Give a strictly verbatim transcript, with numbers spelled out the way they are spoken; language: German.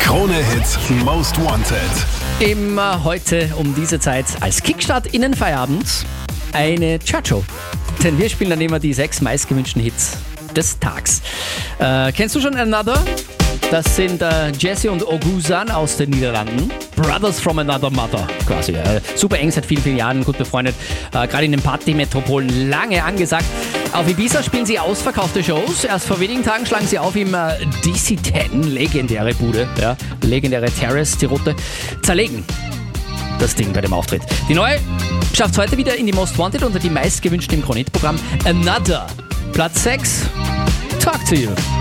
Krone-Hit Most Wanted. Immer heute um diese Zeit als Kickstart in den Feierabend eine Chartshow. Denn wir spielen dann immer die sechs meistgewünschten Hits des Tags. Äh, kennst du schon Another? Das sind äh, Jesse und Oguzhan aus den Niederlanden. Brothers from Another Mother quasi. Äh, super eng, seit vielen, vielen Jahren, gut befreundet. Äh, Gerade in den Party-Metropolen lange angesagt. Auf Ibiza spielen sie ausverkaufte Shows. Erst vor wenigen Tagen schlagen sie auf im äh, D C zehn, legendäre Bude, ja, legendäre Terrace, die Rote, zerlegen das Ding bei dem Auftritt. Die neue schafft es heute wieder in die Most Wanted unter die meistgewünschten im Krone-Hit-Programm. Another, Platz sechs, Talk to You.